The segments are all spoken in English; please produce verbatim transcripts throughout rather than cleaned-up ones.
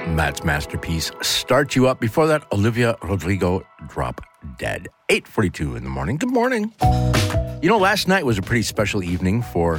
That's Masterpiece. Start You Up. Before that, Olivia Rodrigo, Drop Dead. eight forty-two in the morning. Good morning. You know, last night was a pretty special evening for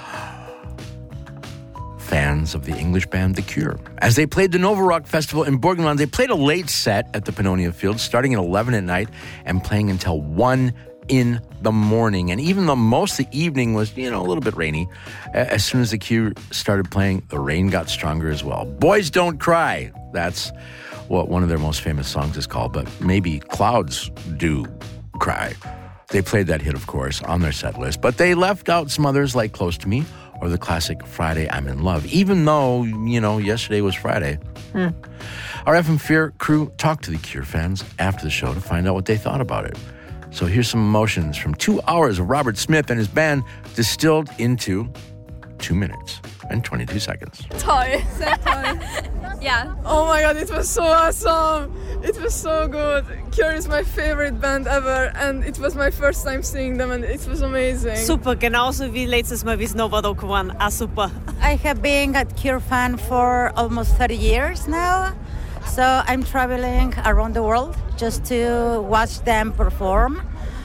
fans of the English band The Cure. As they played the Nova Rock Festival in Burgenland, they played a late set at the Pannonia Field, starting at eleven at night and playing until one in the morning. And even though most of the evening was, you know, a little bit rainy, as soon as The Cure started playing, the rain got stronger as well. Boys Don't Cry. That's what one of their most famous songs is called, but maybe Clouds Do Cry. They played that hit, of course, on their set list, but they left out some others like Close to Me or the classic Friday I'm in Love, even though, you know, yesterday was Friday. Hmm. Our F M Fear crew talked to The Cure fans after the show to find out what they thought about it. So here's some emotions from two hours of Robert Smith and his band distilled into two minutes and twenty-two seconds. Toll. Sehr toll. Yeah. Oh my god, it was so awesome. It was so good. Cure is my favorite band ever and it was my first time seeing them and it was amazing. Super, genauso wie letztes Mal, wie es Nova Rock waren. Ah, super. I have been a Cure fan for almost thirty years now. So I'm traveling around the world just to watch them perform.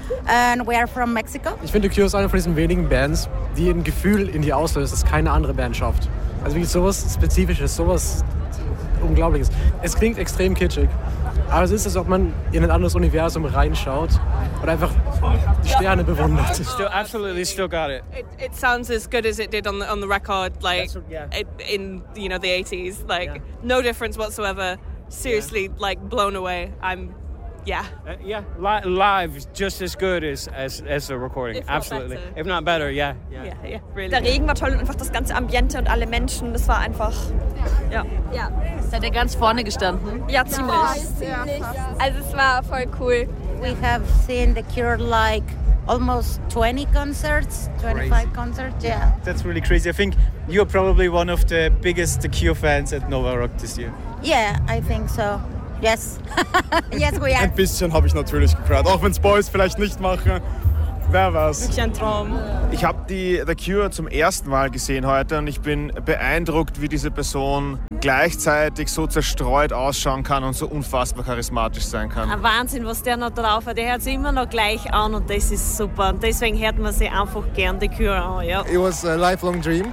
And we are from Mexico. Ich finde, Cure ist eine von diesen wenigen Bands, die ein Gefühl in dir auslöst, das keine andere Band schafft. Also wirklich sowas Spezifisches, sowas Unglaubliches. Es klingt extrem kitschig, aber es ist, als ob man in ein anderes Universum reinschaut und einfach die Sterne bewundert. Still, absolutely, still got it. It, it sounds as good as it did on the on the record, like what, yeah. it, in you know the eighties. Like Yeah. no difference whatsoever. Seriously, like blown away. I'm, yeah. Uh, yeah, li- live is just as good as as, as the recording. If not Absolutely, better. if not better. Yeah, yeah. Yeah, yeah, really. Der Regen war toll und einfach das ganze Ambiente und alle Menschen, das war einfach, ja. Ja, Seid ihr ganz vorne gestanden? ja ziemlich. ziemlich. Also es war voll cool. We have seen The Cure like almost twenty concerts, twenty-five concerts, yeah. That's really crazy. I think you're probably one of the biggest The Cure fans at Nova Rock this year. Yeah, I think so. Yes. Yes, we are. Ein bisschen habe ich natürlich gecryt, auch wenn es Boys vielleicht nicht machen. Wer weiß. Wirklich ein Traum. Ich habe die The Cure zum ersten Mal gesehen heute und ich bin beeindruckt, wie diese Person gleichzeitig so zerstreut ausschauen kann und so unfassbar charismatisch sein kann. Ein Wahnsinn, was der noch drauf hat. Der hört sich immer noch gleich an und das ist super. Und deswegen hört man sich einfach gern die Cure an. Ja. It was a lifelong dream.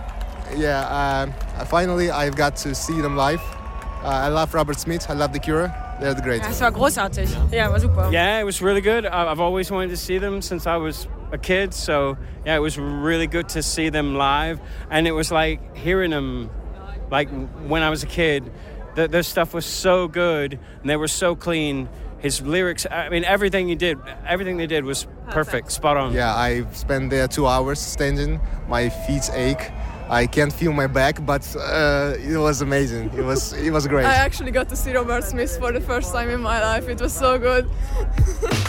Yeah, uh, finally I've got to see them live. Uh, I love Robert Smith, I love The Cure. They're the greatest. Es war großartig. Ja, war super. Yeah, it was really good. I- I've always wanted to see them since I was a kid. So yeah, it was really good to see them live, and it was like hearing them, like when I was a kid. The, their stuff was so good, and they were so clean. His lyrics, I mean, everything he did, everything they did was perfect, perfect spot on. Yeah, I spent there two hours standing. My feet ache. I can't feel my back, but uh, it was amazing. It was it was great. I actually got to see Robert Smith for the first time in my life. It was so good.